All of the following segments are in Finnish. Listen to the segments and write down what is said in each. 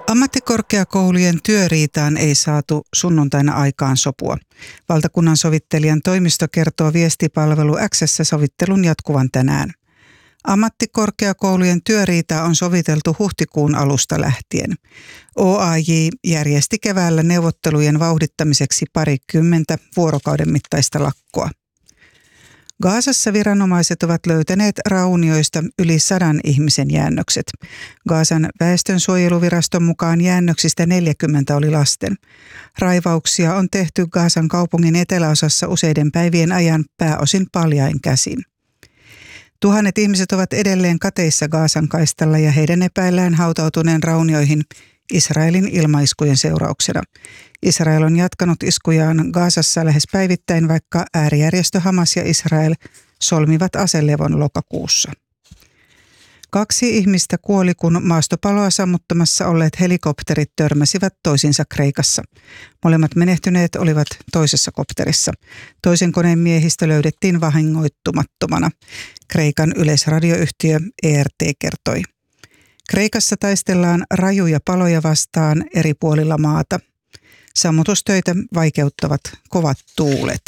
Ammattikorkeakoulujen työriitaan ei saatu sunnuntaina aikaan sopua. Valtakunnan sovittelijan toimisto kertoo viestipalvelu X:ssä sovittelun jatkuvan tänään. Ammattikorkeakoulujen työriitaa on soviteltu huhtikuun alusta lähtien. OAJ järjesti keväällä neuvottelujen vauhdittamiseksi 20 vuorokauden mittaista lakkoa. Gazassa viranomaiset ovat löytäneet raunioista yli 100 ihmisen jäännökset. Gazan väestönsuojeluviraston mukaan jäännöksistä 40 oli lasten. Raivauksia on tehty Gazan kaupungin eteläosassa useiden päivien ajan pääosin paljain käsin. Tuhannet ihmiset ovat edelleen kateissa Gazan kaistalla ja heidän epäillään hautautuneen raunioihin Israelin ilmaiskujen seurauksena. Israel on jatkanut iskujaan Gazassa lähes päivittäin, vaikka äärijärjestö Hamas ja Israel solmivat aselevon lokakuussa. 2 ihmistä kuoli, kun maastopaloa sammuttamassa olleet helikopterit törmäsivät toisiinsa Kreikassa. Molemmat menehtyneet olivat toisessa kopterissa. Toisen koneen miehistö löydettiin vahingoittumattomana. Kreikan yleisradioyhtiö ERT kertoi. Kreikassa taistellaan rajuja paloja vastaan eri puolilla maata. Sammutustöitä vaikeuttavat kovat tuulet.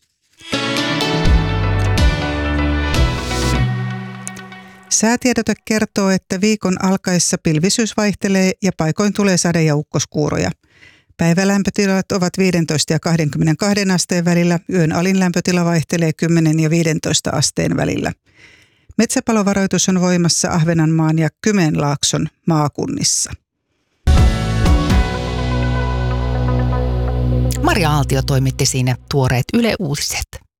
Säätiedote kertoo, että viikon alkaessa pilvisyys vaihtelee ja paikoin tulee sade- ja ukkoskuuroja. Päivälämpötilat ovat 15 ja 22 asteen välillä, yön alin lämpötila vaihtelee 10 ja 15 asteen välillä. Metsäpalovaroitus on voimassa Ahvenanmaan ja Kymenlaakson maakunnissa. Maria Aaltio toimitti siinä tuoreet Yle Uutiset.